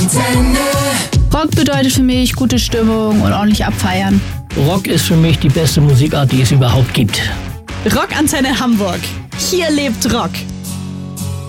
Rockantenne. Rock bedeutet für mich gute Stimmung und ordentlich abfeiern. Rock ist für mich die beste Musikart, die es überhaupt gibt. Rockantenne Hamburg. Hier lebt Rock.